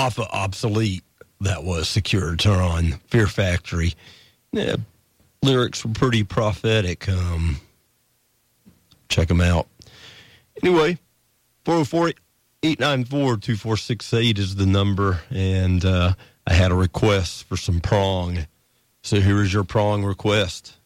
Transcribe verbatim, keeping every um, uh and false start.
off of Obsolete. That was Secure Turn, Fear Factory. Yeah, lyrics were pretty prophetic. Um, check them out. Anyway, four oh four, eight nine four, two four six eight is the number, and uh, I had a request for some prong. So here is your prong request.